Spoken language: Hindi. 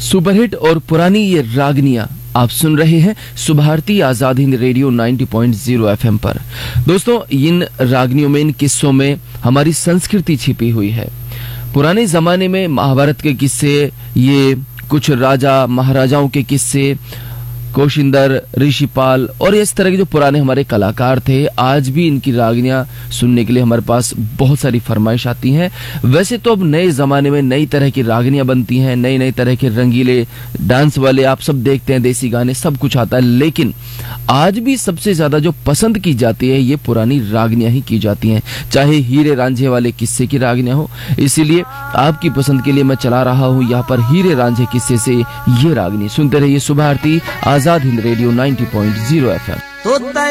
सुपरहिट और पुरानी ये रागनियां आप सुन रहे हैं सुभारती आजाद हिंद रेडियो 90.0 एफएम पर। दोस्तों, इन रागनियों में, इन किस्सों में हमारी संस्कृति छिपी हुई है। पुराने जमाने में महाभारत के किस्से, ये कुछ राजा महाराजाओं के किस्से, कोशिंदर, ऋषिपाल और इस तरह के जो पुराने हमारे कलाकार थे, आज भी इनकी रागनियां सुनने के लिए हमारे पास बहुत सारी फरमाइश आती हैं। वैसे तो अब नए जमाने में नई तरह की रागनियां बनती हैं, नई नई तरह के रंगीले डांस वाले आप सब देखते हैं, देसी गाने सब कुछ आता है, लेकिन आज भी सबसे ज्यादा जो पसंद की जाती है ये पुरानी रागनियां ही की जाती हैं, चाहे हीरे रांझे वाले किस्से की रागनियां हो। इसीलिए आपकी पसंद के लिए मैं चला रहा हूं यहाँ पर हीरे रांझे किस्से से ये रागनी। सुनते रहिए सुभारती आजाद हिंद रेडियो 90.0 एफएम।